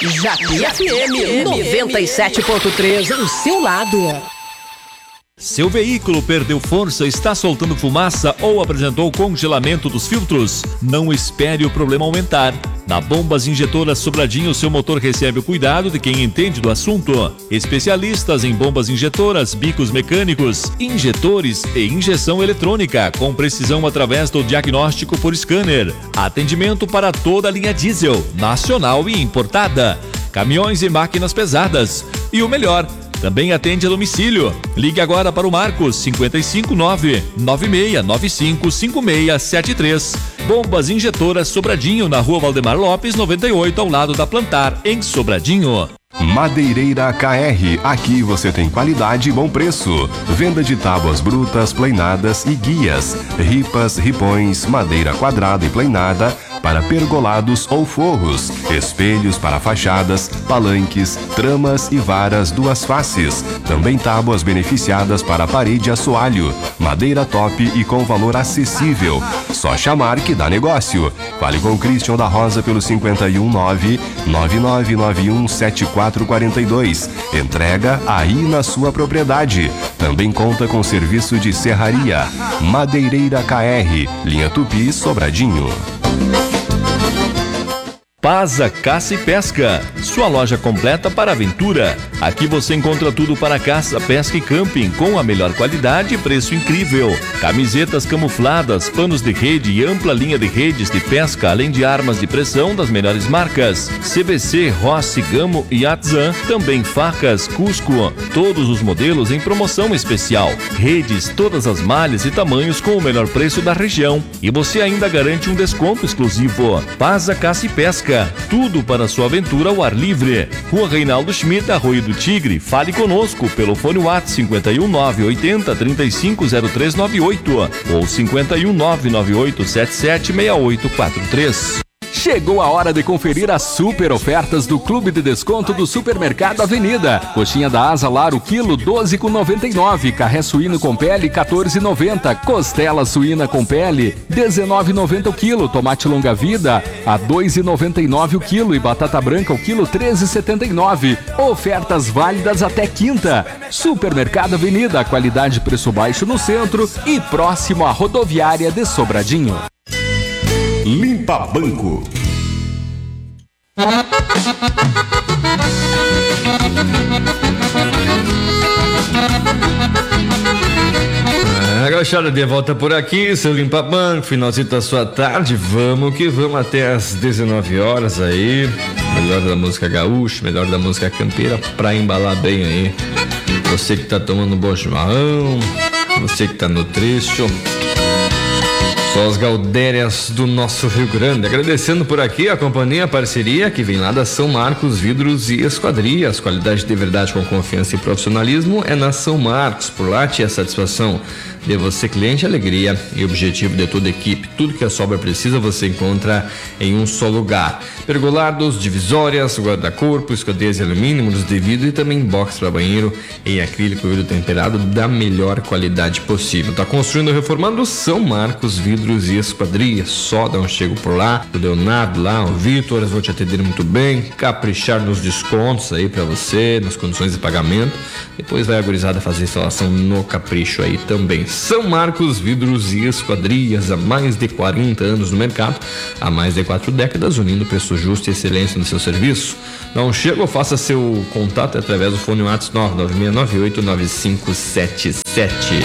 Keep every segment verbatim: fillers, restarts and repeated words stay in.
Japi F M noventa e sete ponto três, o seu lado. Seu veículo perdeu força, está soltando fumaça ou apresentou congelamento dos filtros? Não espere o problema aumentar. Na Bombas Injetoras Sobradinho, seu motor recebe o cuidado de quem entende do assunto. Especialistas em bombas injetoras, bicos mecânicos, injetores e injeção eletrônica, com precisão através do diagnóstico por scanner. Atendimento para toda a linha diesel, nacional e importada. Caminhões e máquinas pesadas. E o melhor, também atende a domicílio. Ligue agora para o Marcos, cinco cinco nove, nove seis nove cinco, cinco seis sete três. Bombas Injetoras Sobradinho, na Rua Valdemar Lopes, noventa e oito, ao lado da Plantar, em Sobradinho. Madeireira K R, aqui você tem qualidade e bom preço. Venda de tábuas brutas, pleinadas e guias, ripas, ripões, madeira quadrada e pleinada para pergolados ou forros, espelhos para fachadas, palanques, tramas e varas duas faces. Também tábuas beneficiadas para parede assoalho, madeira top e com valor acessível. Só chamar que dá negócio. Fale com Christian da Rosa pelo cinco um nove, nove nove nove um sete quatro quatro dois. Entrega aí na sua propriedade. Também conta com serviço de serraria. Madeireira K R, linha Tupi, Sobradinho. Paza Caça e Pesca, sua loja completa para a aventura. Aqui você encontra tudo para caça, pesca e camping, com a melhor qualidade e preço incrível. Camisetas camufladas, panos de rede e ampla linha de redes de pesca, além de armas de pressão das melhores marcas. C B C, Rossi, Gamo e Atzan, também facas, Cusco, todos os modelos em promoção especial. Redes, todas as malhas e tamanhos com o melhor preço da região. E você ainda garante um desconto exclusivo. Paza Caça e Pesca, tudo para sua aventura ao ar livre. Rua Reinaldo Schmidt, Arroio do Tigre. Fale conosco pelo fone WhatsApp cinco um nove, oitenta, trinta e cinco, zero três nove oito ou cinco um nove, nove oito sete sete, seis oito quatro três. Chegou a hora de conferir as super ofertas do Clube de Desconto do Supermercado Avenida. Coxinha da asa lar, o quilo, doze reais e noventa e nove centavos. Carré suíno com pele, quatorze reais e noventa centavos. Costela suína com pele, dezenove reais e noventa centavos o quilo. Tomate longa vida, a dois reais e noventa e nove centavos o quilo. E batata branca, o quilo, treze reais e setenta e nove centavos. Ofertas válidas até quinta. Supermercado Avenida, qualidade e preço baixo no centro e próximo à rodoviária de Sobradinho. Limpa Banco. Agachada de volta por aqui, seu Limpa Banco, finalzinho da sua tarde, vamos que vamos até as dezenove horas aí, melhor da música gaúcha, melhor da música campeira, pra embalar bem aí, você que tá tomando um bom chimarrão, você que tá no trecho, só as galdérias do nosso Rio Grande. Agradecendo por aqui a companhia, a parceria que vem lá da São Marcos Vidros e Esquadrias. Qualidade de verdade com confiança e profissionalismo é na São Marcos. Por lá tinha satisfação de você, cliente, alegria e objetivo de toda a equipe. Tudo que a sobra precisa você encontra em um só lugar. Pergolados, divisórias, guarda-corpo, esquadrias de alumínio, muros de vidro e também box para banheiro em acrílico e vidro temperado da melhor qualidade possível. Tá construindo ou reformando? São Marcos Vidros e Esquadrias. Só dá um chego por lá. O Leonardo lá, o Vitor, eles vão te atender muito bem, caprichar nos descontos aí para você, nas condições de pagamento. Depois vai a gurizada fazer instalação no capricho aí também. São Marcos Vidros e Esquadrias, há mais de quarenta anos no mercado, há mais de quatro décadas, unindo preço justo e excelência no seu serviço. Não chega ou faça seu contato através do fone WhatsApp nove nove seis nove oito nove cinco sete sete.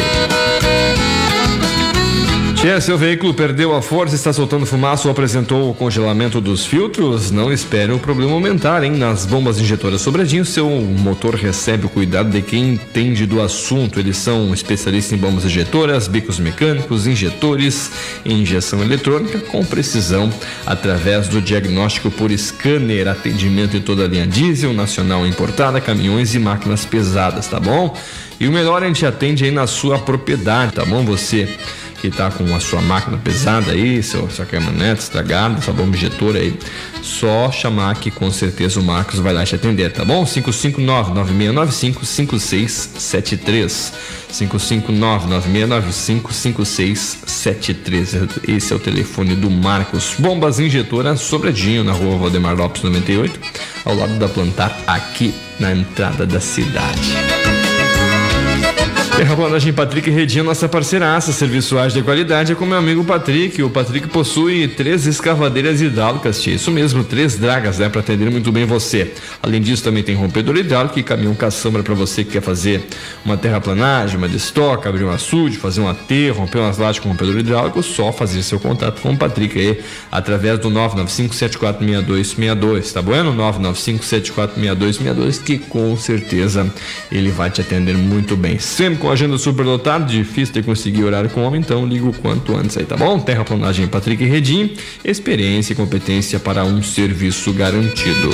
Tchê, seu veículo perdeu a força, está soltando fumaça ou apresentou o congelamento dos filtros? Não espere o problema aumentar, hein? Nas Bombas Injetoras Sobradinho, seu motor recebe o cuidado de quem entende do assunto. Eles são especialistas em bombas injetoras, bicos mecânicos, injetores e injeção eletrônica com precisão através do diagnóstico por scanner. Atendimento em toda a linha diesel, nacional importada, caminhões e máquinas pesadas, tá bom? E o melhor, a gente atende aí na sua propriedade, tá bom? Você que tá com a sua máquina pesada aí, seu, sua caminhonete estragada, sua bomba injetora aí, só chamar que com certeza o Marcos vai lá te atender, tá bom? cinco cinco nove, nove seis nove cinco, cinco seis sete três cinco cinco nove, nove seis nove cinco, cinco seis sete três. Esse é o telefone do Marcos. Bombas Injetora Sobradinho, na rua Valdemar Lopes noventa e oito, ao lado da Plantar, aqui na entrada da cidade. Terraplanagem Patrick Redinha, nossa parceiraça. Serviçoagem de qualidade é com meu amigo Patrick. O Patrick possui três escavadeiras hidráulicas, tia. Isso mesmo, três dragas, né? Para atender muito bem você. Além disso, também tem rompedor hidráulico e caminhão caçambra para você que quer fazer uma terraplanagem, uma destoca, abrir um açude, fazer um aterro, romper umas lajes com rompedor hidráulico. Só fazer seu contato com o Patrick aí através do nove nove cinco, sete quatro seis dois seis dois, tá bueno? nove nove cinco, sete quatro seis dois seis dois, que com certeza ele vai te atender muito bem. Sempre com agenda superlotada, difícil de conseguir horário com homem, então liga o quanto antes aí, tá bom? Terraplanagem Patrick Redim, experiência e competência para um serviço garantido.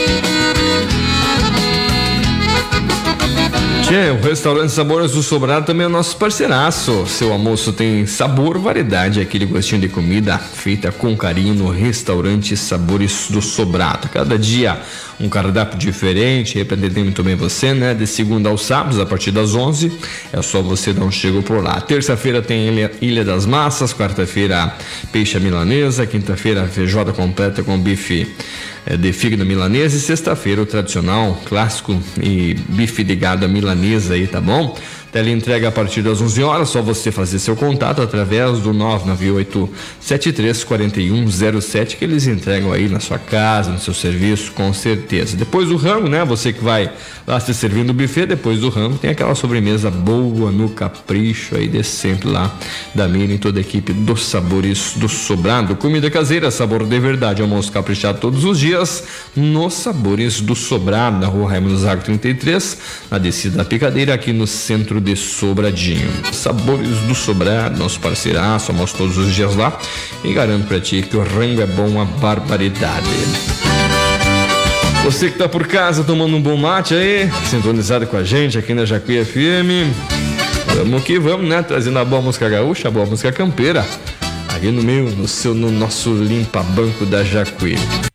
Tchê, o restaurante Sabores do Sobrado também é o nosso parceiraço. Seu almoço tem sabor, variedade, aquele gostinho de comida feita com carinho no restaurante Sabores do Sobrado. Cada dia um cardápio diferente, aí pra atender muito bem você, né? De segunda aos sábados, a partir das onze, é só você dar um chego por lá. Terça-feira tem Ilha, Ilha das Massas, quarta-feira peixe milanesa, quinta-feira feijoada completa com bife é, de fígado milanesa e sexta-feira o tradicional, clássico e bife de gado milanesa aí, tá bom? Tele entrega a partir das onze horas, só você fazer seu contato através do nove nove oito, sete três quatro um zero sete, que eles entregam aí na sua casa, no seu serviço, com certeza. Depois do rango, né? Você que vai lá se servindo o buffet, depois do rango tem aquela sobremesa boa no capricho aí de sempre lá da Miriam e toda a equipe dos Sabores do Sobrado. Comida caseira, sabor de verdade, almoço caprichado todos os dias nos Sabores do Sobrado, na rua Raimundo Zago trinta e três, na descida da Picadeira, aqui no centro de Sobradinho. Sabores do Sobrado, nosso parceiraço, almoço todos os dias lá e garanto pra ti que o rango é bom a barbaridade. Você que tá por casa tomando um bom mate aí, sintonizado com a gente aqui na Jacuí F M, vamos que vamos, né? Trazendo a boa música gaúcha, a boa música campeira aqui no meio, no seu, no nosso limpa banco da Jacuí.